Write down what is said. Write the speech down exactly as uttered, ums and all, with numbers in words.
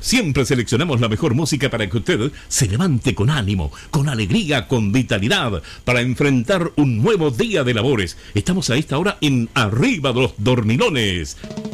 Siempre seleccionamos la mejor música para que usted se levante con ánimo, con alegría, con vitalidad, para enfrentar un nuevo día de labores. Estamos a esta hora en Arriba de los Dormilones.